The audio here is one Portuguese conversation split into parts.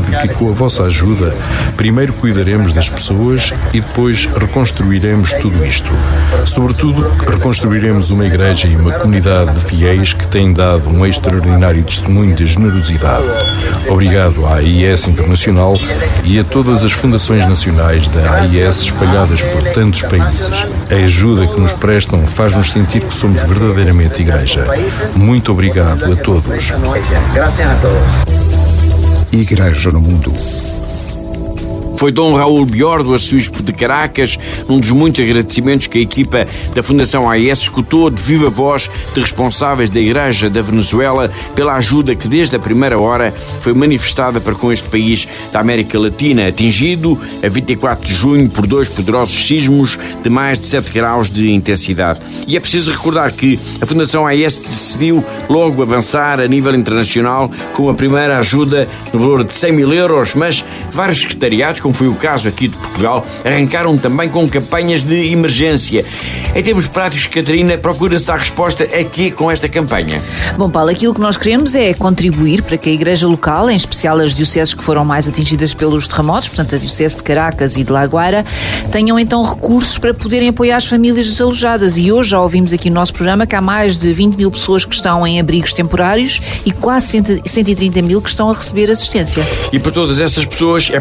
de que, com a vossa ajuda, primeiro cuidaremos das pessoas e depois reconstruiremos tudo isto. Sobretudo, reconstruiremos uma igreja e uma comunidade de fiéis que têm dado um extraordinário testemunho de generosidade. Obrigado à AIS Internacional e a todas as fundações nacionais da AIS espalhadas por tantos países. A ajuda que nos prestam faz-nos sentir que somos verdadeiramente igreja. Muito obrigado a todos. Igreja no Mundo. Foi Dom Raul Biordo, arcebispo de Caracas, num dos muitos agradecimentos que a equipa da Fundação AIS escutou de viva voz de responsáveis da Igreja da Venezuela pela ajuda que desde a primeira hora foi manifestada para com este país da América Latina, atingido a 24 de junho por 2 poderosos sismos de mais de 7 graus de intensidade. E é preciso recordar que a Fundação AIS decidiu logo avançar a nível internacional com a primeira ajuda no valor de 100 mil euros, mas vários secretariados, como foi o caso aqui de Portugal, arrancaram também com campanhas de emergência. Em termos práticos, Catarina, procura-se dar resposta a quê com esta campanha? Bom, Paulo, aquilo que nós queremos é contribuir para que a Igreja local, em especial as dioceses que foram mais atingidas pelos terremotos, portanto a Diocese de Caracas e de La Guaira, tenham então recursos para poderem apoiar as famílias desalojadas. E hoje já ouvimos aqui no nosso programa que há mais de 20 mil pessoas que estão em abrigos temporários e quase 130 mil que estão a receber assistência. E para todas essas pessoas,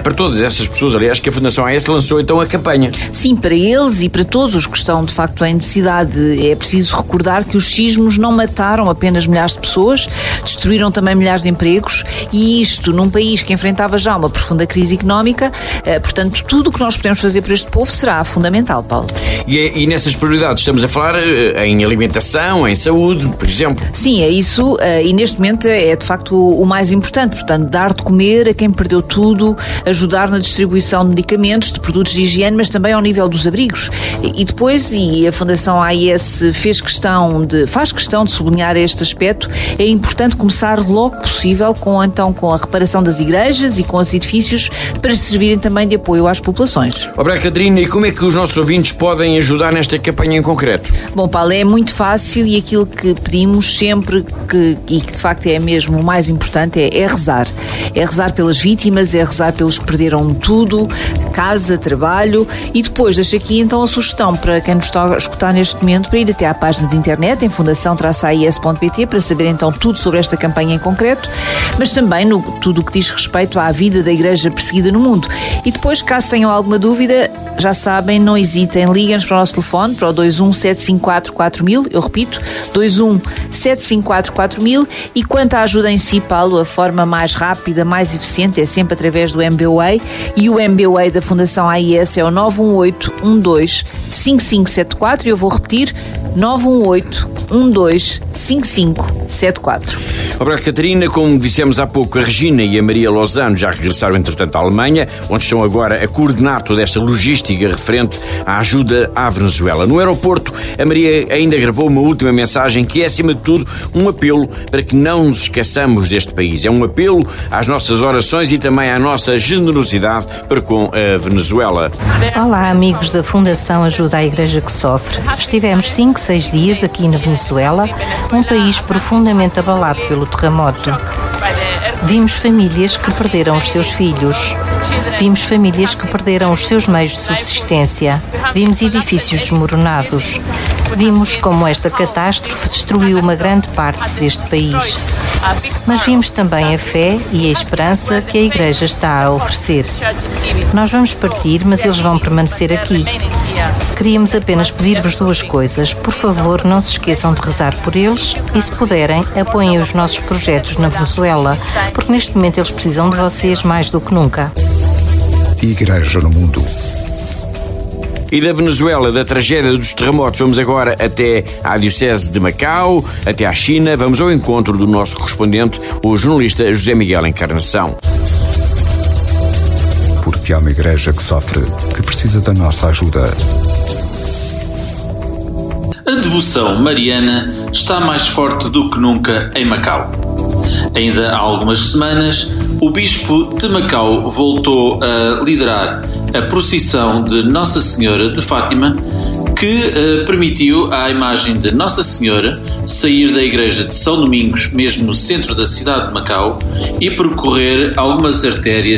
aliás, que a Fundação AIS lançou então a campanha. Sim, para eles e para todos os que estão de facto em necessidade. É preciso recordar que os sismos não mataram apenas milhares de pessoas, destruíram também milhares de empregos, e isto num país que enfrentava já uma profunda crise económica. Portanto, tudo o que nós podemos fazer por este povo será fundamental, Paulo. E nessas prioridades estamos a falar em alimentação, em saúde, por exemplo? Sim, é isso, e neste momento é de facto o mais importante. Portanto, dar de comer a quem perdeu tudo, ajudar na distribuição de medicamentos, de produtos de higiene, mas também ao nível dos abrigos. E depois, e a Fundação AIS faz questão de sublinhar este aspecto, é importante começar logo possível com a reparação das igrejas e com os edifícios para servirem também de apoio às populações. Obrigado, Catarina. E como é que os nossos ouvintes podem ajudar nesta campanha em concreto? Bom, Paulo, é muito fácil, e aquilo que pedimos sempre, e que de facto é mesmo o mais importante, é rezar. É rezar pelas vítimas, é rezar pelos que perderam tudo, casa, trabalho, e depois deixo aqui então a sugestão para quem nos está a escutar neste momento para ir até à página de internet em fundação-ais.pt para saber então tudo sobre esta campanha em concreto, mas também no tudo o que diz respeito à vida da Igreja perseguida no mundo. E depois, caso tenham alguma dúvida, já sabem, não hesitem, liguem-nos para o nosso telefone, para o 21 754 4000, eu repito, 21 754 4000, e quanto à ajuda em si, Paulo, a forma mais rápida, mais eficiente é sempre através do MBWay, e o MBWay da Fundação AIS é o 918-12-5574, e eu vou repetir, 918-12-5574. Obrigado, Catarina. Como dissemos há pouco, a Regina e a Maria Lozano já regressaram, entretanto, à Alemanha, onde estão agora a coordenar toda esta logística referente à ajuda à Venezuela. No aeroporto, a Maria ainda gravou uma última mensagem que é, acima de tudo, um apelo para que não nos esqueçamos deste país. É um apelo às nossas orações e também à nossa generosidade para com a Venezuela. Olá, amigos da Fundação Ajuda à Igreja que Sofre. Estivemos 5, 6 dias aqui na Venezuela, um país profundamente abalado pelo terremoto. Vimos famílias que perderam os seus filhos. Vimos famílias que perderam os seus meios de subsistência. Vimos edifícios desmoronados. Vimos como esta catástrofe destruiu uma grande parte deste país. Mas vimos também a fé e a esperança que a Igreja está a oferecer. Nós vamos partir, mas eles vão permanecer aqui. Queríamos apenas pedir-vos duas coisas. Por favor, não se esqueçam de rezar por eles e, se puderem, apoiem os nossos projetos na Venezuela, porque neste momento eles precisam de vocês mais do que nunca. Igreja no Mundo. E da Venezuela, da tragédia dos terremotos, vamos agora até à Diocese de Macau, até à China. Vamos ao encontro do nosso correspondente, o jornalista José Miguel Encarnação. Porque há uma igreja que sofre, que precisa da nossa ajuda. A devoção mariana está mais forte do que nunca em Macau. Ainda há algumas semanas, o Bispo de Macau voltou a liderar a procissão de Nossa Senhora de Fátima, que permitiu à imagem de Nossa Senhora sair da igreja de São Domingos, mesmo no centro da cidade de Macau, e percorrer algumas artérias